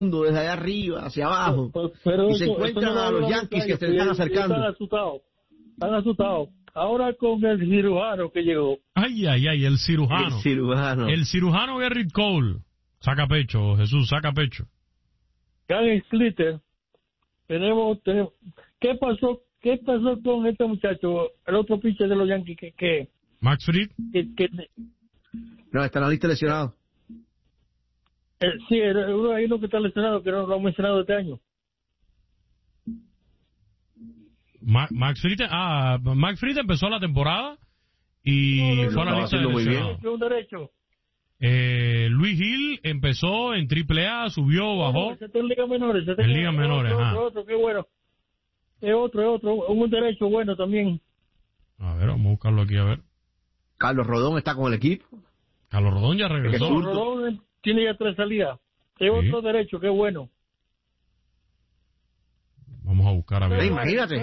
desde allá arriba hacia abajo, pero y se encuentran a los Yankees que se están acercando. Están asustados. Ahora con el cirujano que llegó. Ay, el cirujano. El cirujano Gerrit Cole. Saca pecho, Jesús, saca pecho. Kyle Splitter. Tenemos. ¿Qué pasó con este muchacho, el otro pitcher de los Yankees que Max Fried? No, está en la lista de lesionados. Sí, hay uno que está lesionado, que no lo han mencionado este año. Max Fried empezó la temporada y fue a la lista de lesionados. Un derecho. Luis Gil empezó en AAA, subió, bajó. En ligas menores. En ligas menores, otro, qué bueno. Es otro, un derecho bueno también. A ver, vamos a buscarlo aquí, a ver. Carlos Rodón está con el equipo. Carlos Rodón ya regresó. Carlos Rodón tiene ya 3 salidas. Es otro derecho, qué bueno. Vamos a buscar a ver. Imagínate.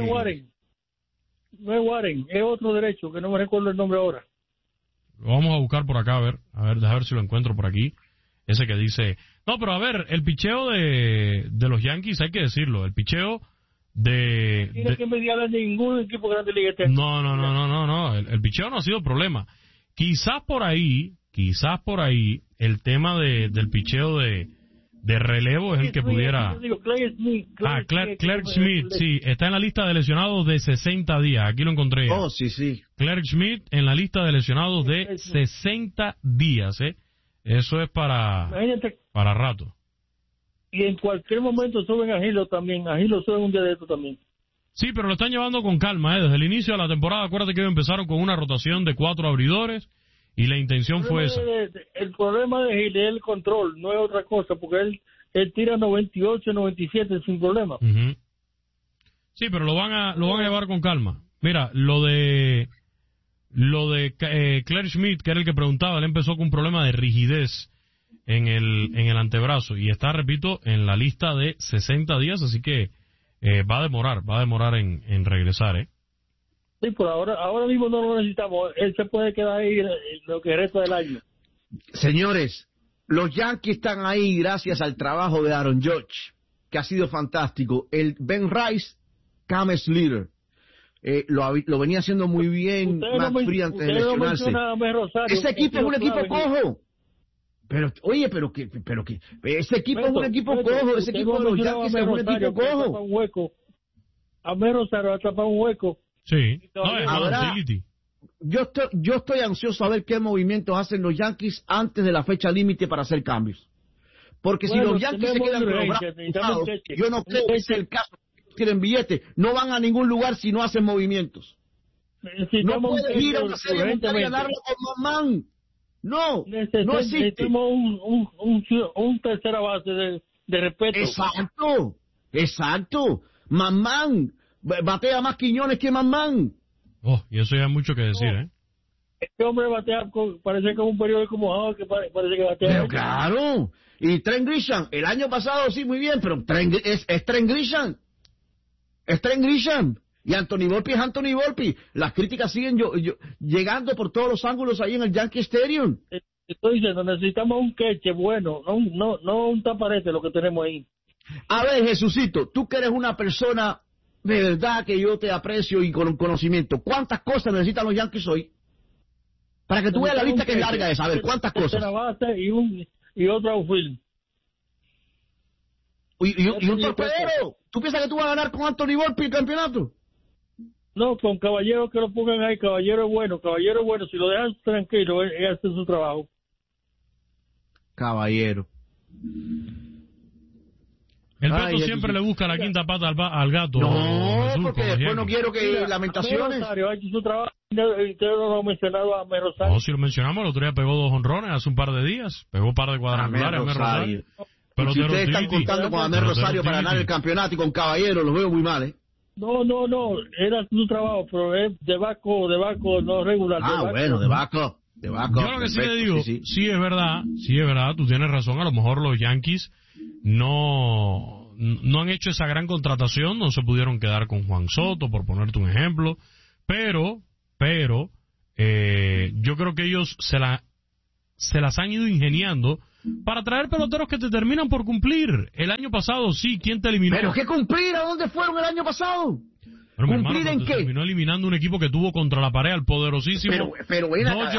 No es Warren, es otro derecho, que no me recuerdo el nombre ahora. Lo vamos a buscar por acá, a ver, déjame ver si lo encuentro por aquí. Ese que dice... No, pero a ver, el picheo de los Yankees, hay que decirlo, el picheo Tiene que mediar a ningún equipo grande de liga este año. No, el picheo no ha sido problema. Quizás por ahí, el tema del picheo de relevo es el que pudiera... Clarke Schmidt, sí, está en la lista de lesionados de 60 días, aquí lo encontré ya. Oh, sí. Clarke Schmidt en la lista de lesionados de 60 días, Eso es para rato. Y en cualquier momento suben a Gilo también, a Gilo suben un día de esto también. Sí, pero lo están llevando con calma, Desde el inicio de la temporada, acuérdate que ellos empezaron con una rotación de 4 abridores y la intención fue esa. El problema de Gil es el control, no es otra cosa, porque él tira 98, 97 sin problema. Uh-huh. Sí, pero lo van a llevar con calma. Mira, lo de Clarke Schmidt, que era el que preguntaba, él empezó con un problema de rigidez en el antebrazo y está, repito, en la lista de 60 días, así que va a demorar en regresar, Sí, por ahora mismo no lo necesitamos. Él se puede quedar ahí lo que resta del año. Señores, los Yankees están ahí gracias al trabajo de Aaron Judge, que ha sido fantástico. El Ben Rice, Cam Slater, lo venía haciendo muy bien Max Fried antes de lesionarse. Ese equipo es un equipo cojo. Pero que ese equipo es un equipo cojo, ese equipo de los Yankees es un equipo cojo. A Mel Rosario ha tapado un hueco. Sí. Ahora, yo estoy ansioso a ver qué movimientos hacen los Yankees antes de la fecha límite para hacer cambios. Porque si los Yankees se quedan con los brazos cruzados, yo no creo que sea el caso. Tienen billetes, no van a ningún lugar si no hacen movimientos. No puedes ir a una serie mundial y ganarlo con Mamán. No existe. Necesitamos un tercera base de respeto. Exacto. Mamán batea más Quiñones que Mamán. Oh, y eso ya hay mucho que decir, Este hombre batea, parece que es un periódico mojado que parece que batea. Pero claro. Y Trent Grisham, el año pasado sí, muy bien, pero es Trent Grisham. Es Trent Grisham. Y Anthony Volpe es Anthony Volpe. Las críticas siguen llegando por todos los ángulos ahí en el Yankee Stadium. Estoy diciendo, necesitamos un queche bueno, no un taparete lo que tenemos ahí. A ver, Jesucito, tú que eres una persona de verdad que yo te aprecio y con conocimiento, ¿cuántas cosas necesitan los Yankees hoy? Para que tú veas la lista que es larga de saber, ¿cuántas cosas? Una base y otro outfield. Y un torpedero. ¿Tú piensas que tú vas a ganar con Anthony Volpe el campeonato? No, con Caballero que lo pongan ahí. Caballero es bueno. Si lo dejan tranquilo, él hace su trabajo. Caballero. El Beto siempre le busca la quinta pata al gato. No, porque después no quiero que lamentaciones. Rosario ha hecho su trabajo. Usted no lo ha mencionado a Mel Rosario. No, si lo mencionamos, el otro día pegó 2 honrones hace un par de días. Pegó un par de cuadrangulares a Mel Rosario. Pero si ustedes están contando con Amel Rosario para ganar el campeonato y con Caballero, los veo muy mal, No, era su trabajo, pero es de Baco, no regular. De Baco. Yo lo que sí le digo, sí es verdad, tú tienes razón, a lo mejor los Yankees no han hecho esa gran contratación, no se pudieron quedar con Juan Soto, por ponerte un ejemplo, pero yo creo que ellos se las han ido ingeniando para traer peloteros que te terminan por cumplir. El año pasado, sí, ¿quién te eliminó? ¿Pero qué cumplir? ¿A dónde fueron el año pasado? Bueno, ¿Cumplir hermano, en qué? Terminó eliminando un equipo que tuvo contra la pared al poderosísimo. Pero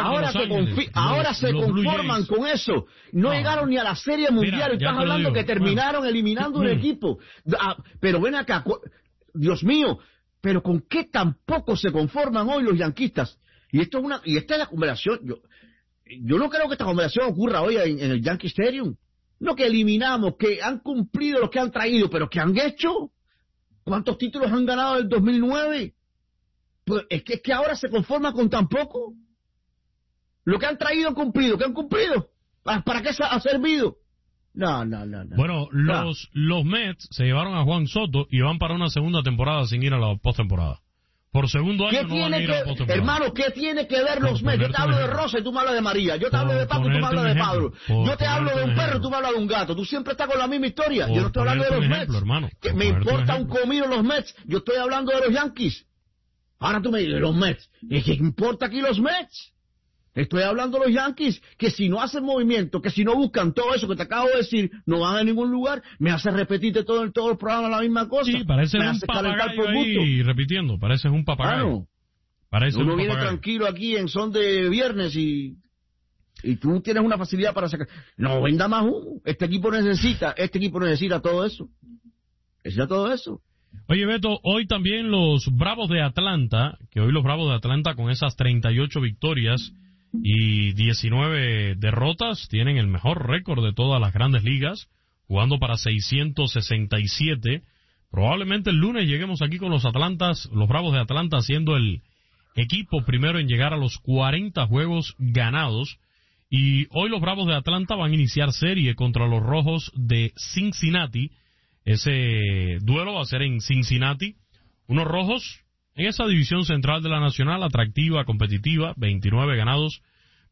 ahora se conforman con eso. No llegaron ni a la Serie Mundial. Estás hablando que terminaron eliminando un equipo. Pero ven acá, Dios mío, pero ¿con qué tampoco se conforman hoy los yanquistas? Y esta es la conversación. Yo no creo que esta conversación ocurra hoy en el Yankee Stadium. No, que eliminamos, que han cumplido lo que han traído, pero ¿qué han hecho? ¿Cuántos títulos han ganado en el 2009? Pues es que ahora se conforman con tan poco. Lo que han traído han cumplido. ¿Qué han cumplido? ¿Para qué ha servido? No. Bueno, los Mets se llevaron a Juan Soto y van para una segunda temporada sin ir a la postemporada. Por segundo año no van a ir a la postemporada. Hermano, ¿qué tiene que ver los Mets? Yo te hablo de Rosa y tú me hablas de María. Yo te hablo de Paco y tú me hablas de Pablo. Yo te hablo de un perro y tú me hablas de un gato. Tú siempre estás con la misma historia. Yo no estoy hablando de los Mets. Que me importa un comino los Mets. Yo estoy hablando de los Yankees. Ahora tú me dices, los Mets. ¿Qué importa aquí los Mets? Estoy hablando de los Yankees, que si no hacen movimiento, que si no buscan todo eso que te acabo de decir, no van a ningún lugar. Me hace repetirte todo el programa la misma cosa. Sí, parece un papagayo ahí repitiendo, pareces un papagayo. Uno viene tranquilo aquí en son de viernes y tú tienes una facilidad para sacar. No venda más humo. Este equipo necesita todo eso. Necesita todo eso. Oye, Beto, hoy también los Bravos de Atlanta, con esas 38 victorias y 19 derrotas, tienen el mejor récord de todas las grandes ligas, jugando para 667. Probablemente el lunes lleguemos aquí con los Bravos de Atlanta siendo el equipo primero en llegar a los 40 juegos ganados. Y hoy los Bravos de Atlanta van a iniciar serie contra los Rojos de Cincinnati. Ese duelo va a ser en Cincinnati. Unos Rojos en esa división central de la Nacional, atractiva, competitiva, 29 ganados,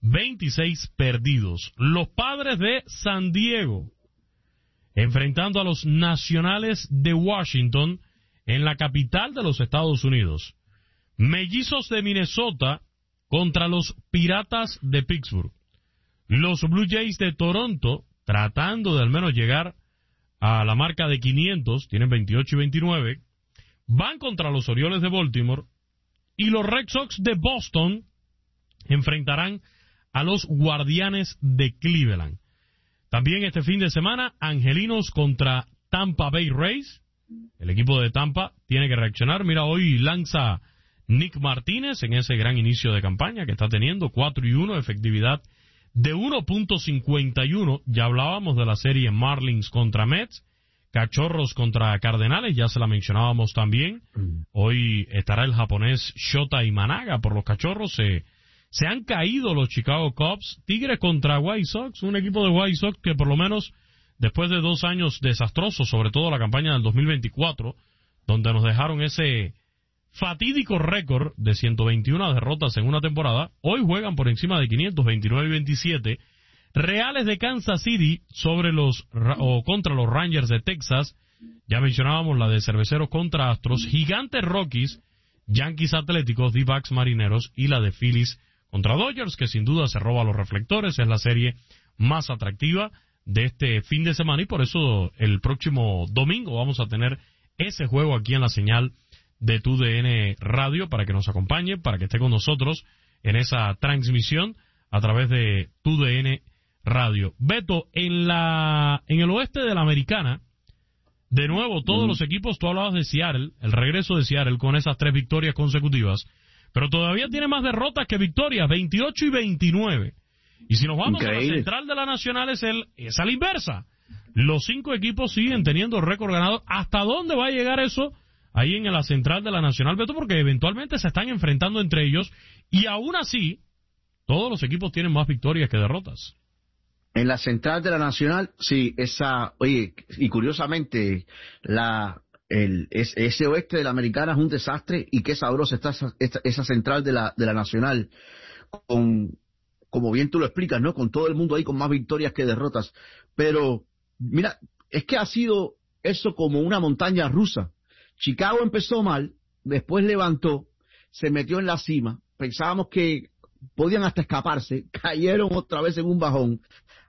26 perdidos. Los Padres de San Diego enfrentando a los Nacionales de Washington en la capital de los Estados Unidos. Mellizos de Minnesota contra los Piratas de Pittsburgh. Los Blue Jays de Toronto tratando de al menos llegar a la marca de 500, tienen 28 y 29, van contra los Orioles de Baltimore, y los Red Sox de Boston enfrentarán a los Guardianes de Cleveland. También este fin de semana, Angelinos contra Tampa Bay Rays. El equipo de Tampa tiene que reaccionar. Mira, hoy lanza Nick Martínez en ese gran inicio de campaña que está teniendo, 4-1, efectividad de 1.51, ya hablábamos de la serie Marlins contra Mets, Cachorros contra Cardenales, ya se la mencionábamos también. Hoy estará el japonés Shota Imanaga por los Cachorros. Se han caído los Chicago Cubs. Tigres contra White Sox, un equipo de White Sox que por lo menos después de 2 años desastrosos, sobre todo la campaña del 2024, donde nos dejaron ese fatídico récord de 121 derrotas en una temporada, hoy juegan por encima de 500, 29 y 27. Reales de Kansas City contra los Rangers de Texas. Ya mencionábamos la de Cerveceros contra Astros, Gigantes Rockies, Yankees Atléticos, D-backs Marineros, y la de Phillies contra Dodgers, que sin duda se roba los reflectores. Es la serie más atractiva de este fin de semana y por eso el próximo domingo vamos a tener ese juego aquí en la señal de TUDN Radio para que nos acompañe, para que esté con nosotros en esa transmisión a través de TUDN Radio. Beto, en el oeste de la Americana, de nuevo todos los equipos, tú hablabas de Seattle, el regreso de Seattle con esas 3 victorias consecutivas, pero todavía tiene más derrotas que victorias, 28 y 29. Y si nos vamos a la central de la Nacional es a la inversa. Los 5 equipos siguen teniendo récord ganado. ¿Hasta dónde va a llegar eso ahí en la central de la Nacional, Beto? Porque eventualmente se están enfrentando entre ellos y aún así todos los equipos tienen más victorias que derrotas. En la central de la Nacional, sí, oye, y curiosamente, ese oeste de la Americana es un desastre, y qué sabrosa está esa central de la Nacional, como bien tú lo explicas, ¿no? Con todo el mundo ahí con más victorias que derrotas. Pero, mira, es que ha sido eso como una montaña rusa. Chicago empezó mal, después levantó, se metió en la cima, pensábamos que podían hasta escaparse, cayeron otra vez en un bajón.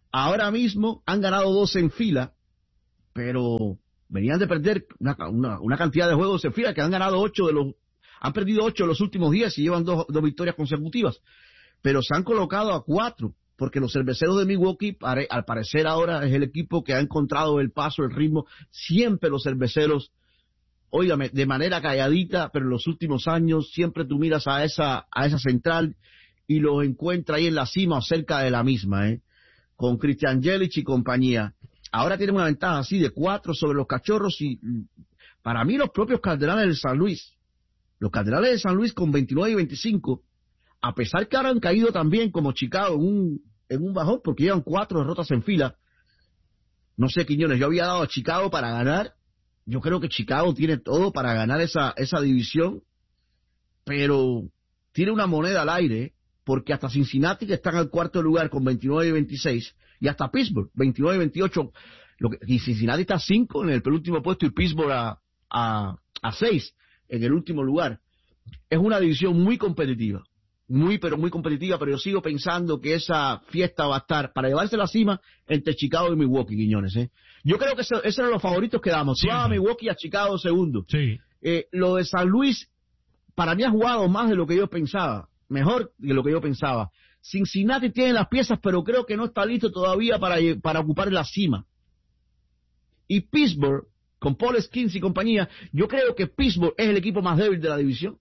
Ahora mismo han ganado 2 en fila, pero venían de perder una cantidad de juegos en fila, que han ganado han perdido 8 de los últimos 10 y llevan dos victorias consecutivas, pero se han colocado a 4, porque los cerveceros de Milwaukee, al parecer ahora es el equipo que ha encontrado el paso, el ritmo. Siempre los cerveceros, óigame, de manera calladita, pero en los últimos años siempre tú miras a esa central y los encuentras ahí en la cima o cerca de la misma, con Christian Yelich y compañía. Ahora tienen una ventaja así de 4 sobre los Cachorros, y para mí los propios Cardenales de San Luis, con 29 y 25, a pesar que ahora han caído también como Chicago en un bajón, porque llevan 4 derrotas en fila. No sé, Quiñones, yo había dado a Chicago para ganar. Yo creo que Chicago tiene todo para ganar esa división, pero tiene una moneda al aire, porque hasta Cincinnati, que está en el cuarto lugar con 29 y 26, y hasta Pittsburgh, 29 y 28, y Cincinnati está a 5 en el penúltimo puesto y Pittsburgh a 6 en el último lugar. Es una división muy competitiva, muy competitiva, pero yo sigo pensando que esa fiesta va a estar para llevarse la cima entre Chicago y Milwaukee, Quiñones. Yo creo que esos eran los favoritos que damos. Sí, a Milwaukee y a Chicago segundo. Sí. Lo de San Luis, para mí ha jugado más de lo que yo pensaba, mejor de lo que yo pensaba. Cincinnati tiene las piezas, pero creo que no está listo todavía para ocupar la cima. Y Pittsburgh, con Paul Skeens y compañía, yo creo que Pittsburgh es el equipo más débil de la división.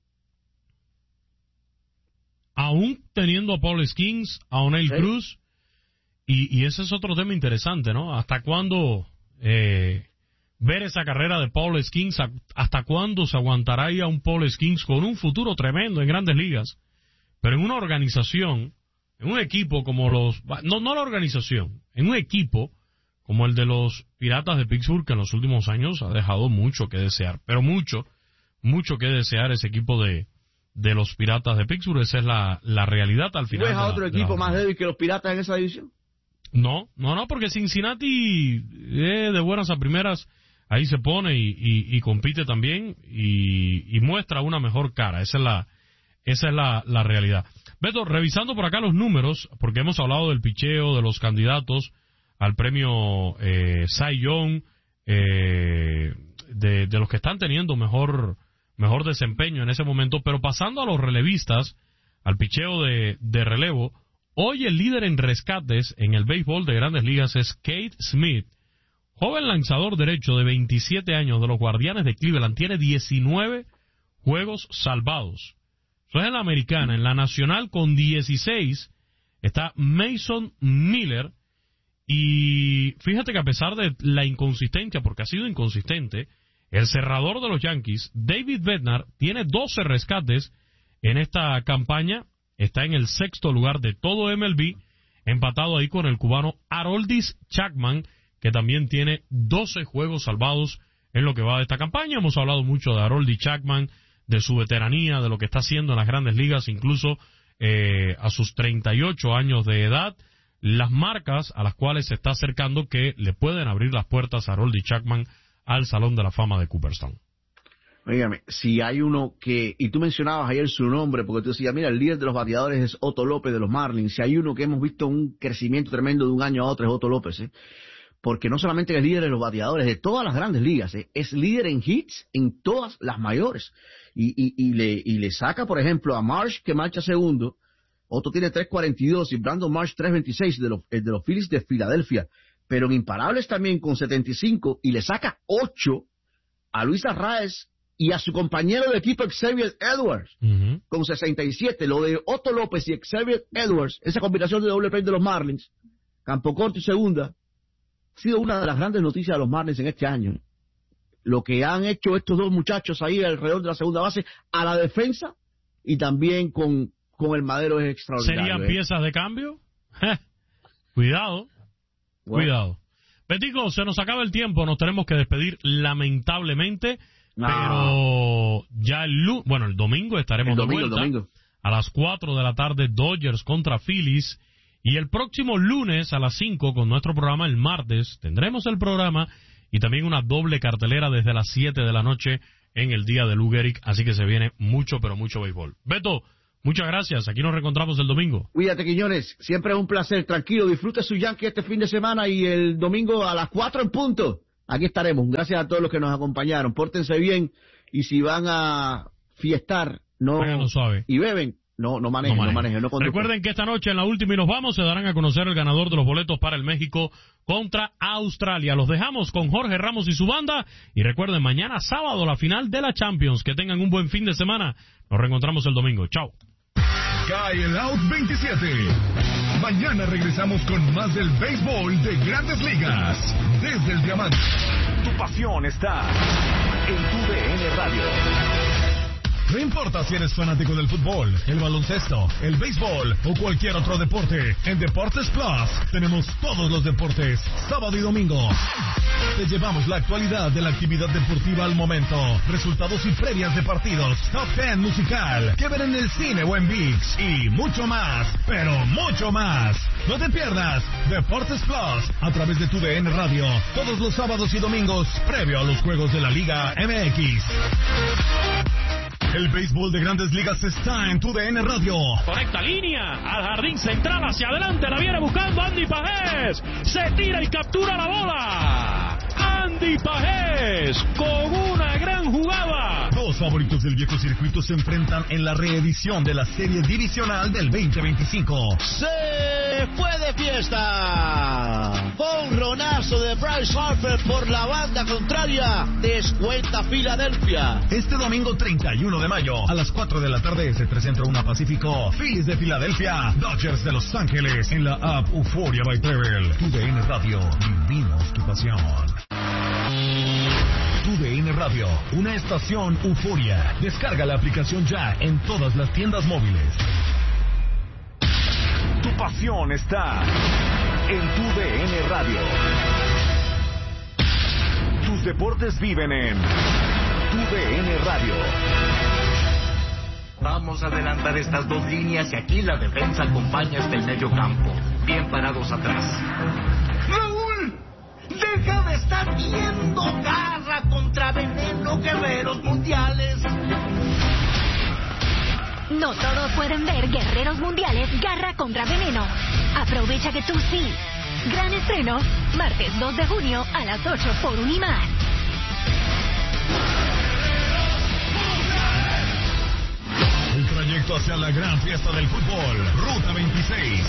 Aún teniendo a Paul Skeens, a O'Neill Cruz, y ese es otro tema interesante, ¿no? ¿Hasta cuándo ver esa carrera de Paul Skeens? ¿Hasta cuándo se aguantará ahí a un Paul Skeens con un futuro tremendo en Grandes Ligas? Pero en una organización, en un equipo como no la organización, en un equipo como el de los Piratas de Pittsburgh, que en los últimos años ha dejado mucho que desear, pero mucho que desear ese equipo de los Piratas de Pittsburgh. Esa es la realidad al final. ¿Ves a otro equipo más débil que los Piratas en esa división? No, porque Cincinnati de buenas a primeras ahí se pone y compite también y muestra una mejor cara. Esa es la realidad. Beto, revisando por acá los números, porque hemos hablado del picheo, de los candidatos al premio Cy Young, de los que están teniendo mejor desempeño en ese momento, pero pasando a los relevistas, al picheo de relevo, hoy el líder en rescates en el béisbol de Grandes Ligas es Cade Smith, joven lanzador derecho de 27 años de los Guardianes de Cleveland, tiene 19 juegos salvados. Eso es en la americana. En la nacional con 16 está Mason Miller, y fíjate que a pesar de la inconsistencia, porque ha sido inconsistente, el cerrador de los Yankees, David Bednar, tiene 12 rescates en esta campaña, está en el 6º lugar de todo MLB, empatado ahí con el cubano Aroldis Chapman, que también tiene 12 juegos salvados en lo que va de esta campaña. Hemos hablado mucho de Aroldis Chapman, de su veteranía, de lo que está haciendo en las Grandes Ligas, incluso a sus 38 años de edad, las marcas a las cuales se está acercando que le pueden abrir las puertas a Aroldis Chapman al Salón de la Fama de Cooperstown. Óigame, si hay uno y tú mencionabas ayer su nombre, porque tú decías, mira, el líder de los bateadores es Otto López de los Marlins. Si hay uno que hemos visto un crecimiento tremendo de un año a otro, es Otto López, porque no solamente es líder de los bateadores de todas las Grandes Ligas, es líder en hits en todas las mayores, y le saca, por ejemplo, a Marsh, que marcha segundo. Otto tiene 3.42 y Brandon Marsh 3.26 de los Phillies de Filadelfia, pero en imparables también con 75, y le saca 8 a Luis Arraez y a su compañero de equipo Xavier Edwards, con 67. Lo de Otto López y Xavier Edwards, esa combinación de doble play de los Marlins, campo corto y segunda, ha sido una de las grandes noticias de los Marlins en este año. Lo que han hecho estos dos muchachos ahí alrededor de la segunda base, a la defensa, y también con el madero, es extraordinario. ¿Serían piezas de cambio? Cuidado. Cuidado. Betico, se nos acaba el tiempo, nos tenemos que despedir lamentablemente, pero ya el domingo estaremos de vuelta. A las 4 de la tarde, Dodgers contra Phillies, y el próximo lunes a las 5 con nuestro programa. El martes tendremos el programa y también una doble cartelera desde las 7 de la noche en el día de Lou Gehrig, así que se viene mucho, pero mucho béisbol. Beto, Muchas gracias. Aquí nos reencontramos el domingo. Cuídate, Quiñones. Siempre es un placer. Tranquilo, disfrute su Yankee este fin de semana y el domingo a las 4 en punto. Aquí estaremos. Gracias a todos los que nos acompañaron. Pórtense bien y si van a fiestar, no suave. Y beben, no manejen. No Recuerden que esta noche en la última y nos vamos se darán a conocer el ganador de los boletos para el México contra Australia. Los dejamos con Jorge Ramos y su banda y recuerden, mañana sábado la final de la Champions. Que tengan un buen fin de semana. Nos reencontramos el domingo. Chao. Cae el Out 27. Mañana regresamos con más del béisbol de Grandes Ligas. Desde el Diamante. Tu pasión está en tu DN Radio. No importa si eres fanático del fútbol, el baloncesto, el béisbol o cualquier otro deporte, en Deportes Plus tenemos todos los deportes, sábado y domingo. Te llevamos la actualidad de la actividad deportiva al momento, resultados y previas de partidos, top 10 musical, que ver en el cine o en ViX y mucho más, pero mucho más. No te pierdas Deportes Plus a través de tu DN Radio, todos los sábados y domingos, previo a los juegos de la Liga MX. El béisbol de Grandes Ligas está en tu DN Radio. Correcta línea, al jardín central, hacia adelante, la viene buscando Andy Pajés. Se tira y captura la bola. Andy Pajés con una gran jugada. Dos favoritos del viejo circuito se enfrentan en la reedición de la serie divisional del 2025. ¡Se fue de fiesta! Un ronazo de Bryce Harper por la banda contraria. Descuenta Filadelfia. Este domingo 31 de mayo, a las 4 de la tarde, se presenta una Pacífico. Phillies de Filadelfia, Dodgers de Los Ángeles, en la app Euphoria by Travel. Tu DN Radio, vivimos tu pasión. Tu DN Radio, una estación Euphoria. Descarga la aplicación ya en todas las tiendas móviles. Tu pasión está en tu DN Radio. Tus deportes viven en tu DN Radio. Vamos a adelantar estas dos líneas y aquí la defensa acompaña hasta el medio campo. Bien parados atrás. ¡Raúl! ¡Deja de estar viendo Garra contra Veneno, Guerreros Mundiales! No todos pueden ver Guerreros Mundiales Garra contra Veneno. Aprovecha que tú sí. Gran estreno, martes 2 de junio a las 8 por Unimás. El trayecto hacia la gran fiesta del fútbol, Ruta 26.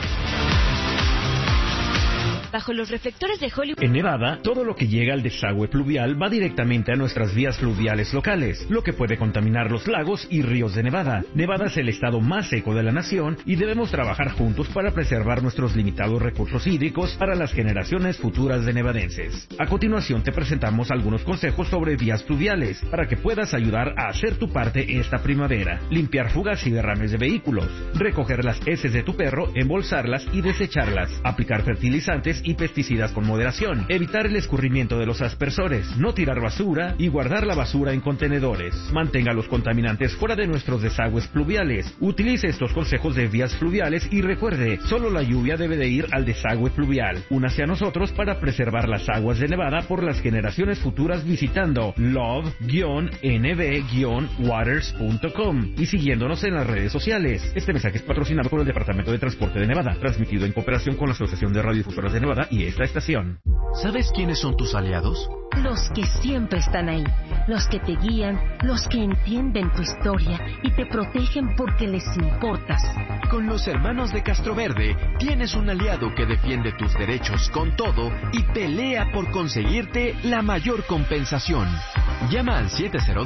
Bajo los reflectores de Hollywood. En Nevada, todo lo que llega al desagüe pluvial va directamente a nuestras vías fluviales locales, lo que puede contaminar los lagos y ríos de Nevada. Nevada es el estado más seco de la nación y debemos trabajar juntos para preservar nuestros limitados recursos hídricos para las generaciones futuras de nevadenses. A continuación te presentamos algunos consejos sobre vías fluviales para que puedas ayudar a hacer tu parte esta primavera. Limpiar fugas y derrames de vehículos, recoger las heces de tu perro, embolsarlas y desecharlas, aplicar fertilizantes y pesticidas con moderación, evitar el escurrimiento de los aspersores, no tirar basura y guardar la basura en contenedores. Mantenga los contaminantes fuera de nuestros desagües pluviales. Utilice estos consejos de vías fluviales y recuerde, solo la lluvia debe de ir al desagüe pluvial. Únase a nosotros para preservar las aguas de Nevada por las generaciones futuras visitando love-nv-waters.com y siguiéndonos en las redes sociales. Este mensaje es patrocinado por el Departamento de Transporte de Nevada, transmitido en cooperación con la Asociación de Radiodifusoras de Nevada y esta estación. ¿Sabes quiénes son tus aliados? Los que siempre están ahí, los que te guían, los que entienden tu historia y te protegen porque les importas. Con los hermanos de Castroverde tienes un aliado que defiende tus derechos con todo y pelea por conseguirte la mayor compensación. Llama al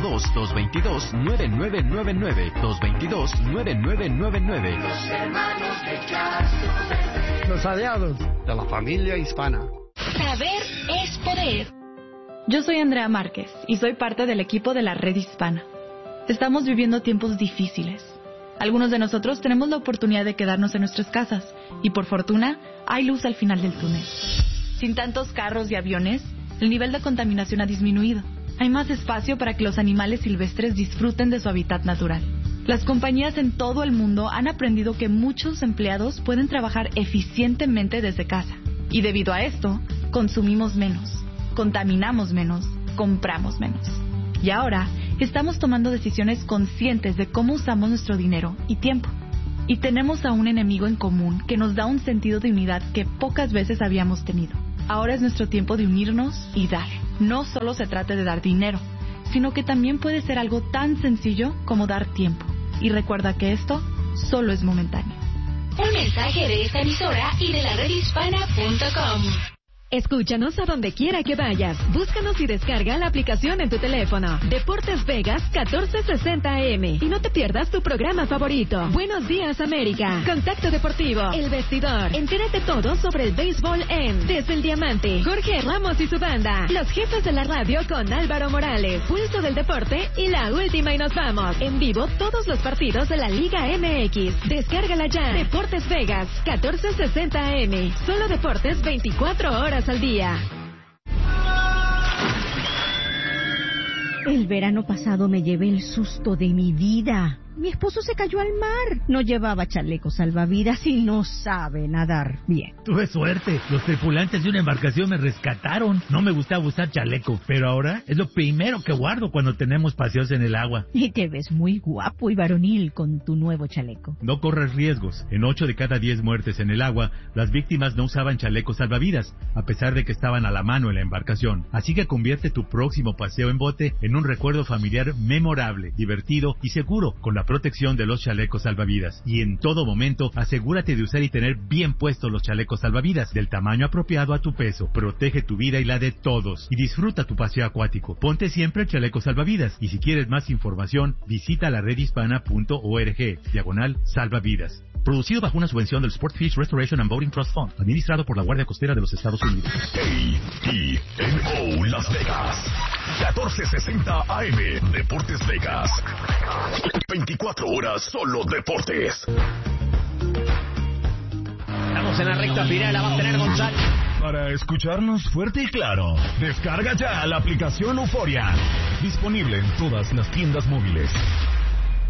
702-222-9999, 222-9999. Los hermanos de Castroverde. Los aliados de la familia hispana. Saber es poder. Yo soy Andrea Márquez y soy parte del equipo de la Red Hispana. Estamos viviendo tiempos difíciles. Algunos de nosotros tenemos la oportunidad de quedarnos en nuestras casas y por fortuna hay luz al final del túnel. Sin tantos carros y aviones, el nivel de contaminación ha disminuido. Hay más espacio para que los animales silvestres disfruten de su hábitat natural. Las compañías en todo el mundo han aprendido que muchos empleados pueden trabajar eficientemente desde casa. Y debido a esto, consumimos menos, contaminamos menos, compramos menos. Y ahora, Estamos tomando decisiones conscientes de cómo usamos nuestro dinero y tiempo. Y tenemos a un enemigo en común que nos da un sentido de unidad que pocas veces habíamos tenido. Ahora es nuestro tiempo de unirnos y dar. No solo se trata de dar dinero, sino que también puede ser algo tan sencillo como dar tiempo. Y recuerda que esto solo es momentáneo. Un mensaje de esta emisora y de la redhispana.com. Escúchanos a donde quiera que vayas. Búscanos y descarga la aplicación en tu teléfono. Deportes Vegas 1460 AM. Y no te pierdas tu programa favorito. Buenos días, América. Contacto Deportivo. El Vestidor. Entérate todo sobre el béisbol en Desde el Diamante. Jorge Ramos y su banda. Los jefes de la radio con Álvaro Morales. Pulso del Deporte y la última y nos vamos. En vivo todos los partidos de la Liga MX. Descárgala ya. Deportes Vegas 1460 AM. Solo deportes 24 horas al día. El verano pasado me llevé el susto de mi vida. Mi esposo se cayó al mar. No llevaba chaleco salvavidas y no sabe nadar bien. Tuve suerte. Los tripulantes de una embarcación me rescataron. No me gustaba usar chaleco, pero ahora es lo primero que guardo cuando tenemos paseos en el agua. Y te ves muy guapo y varonil con tu nuevo chaleco. No corras riesgos. En 8 de cada 10 muertes en el agua, las víctimas no usaban chalecos salvavidas, a pesar de que estaban a la mano en la embarcación. Así que convierte tu próximo paseo en bote en un recuerdo familiar memorable, divertido y seguro, con la protección de los chalecos salvavidas. Y en todo momento, asegúrate de usar y tener bien puestos los chalecos salvavidas, del tamaño apropiado a tu peso. Protege tu vida y la de todos. Y disfruta tu paseo acuático. Ponte siempre el chaleco salvavidas. Y si quieres más información, visita la redhispana.org/salvavidas. Producido bajo una subvención del Sport Fish Restoration and Boating Trust Fund, administrado por la Guardia Costera de los Estados Unidos. KTNO Las Vegas, 1460 AM, Deportes Vegas. 24 horas solo deportes. Estamos en la recta final, la va a tener González. Para escucharnos fuerte y claro, descarga ya la aplicación Euforia. Disponible en todas las tiendas móviles.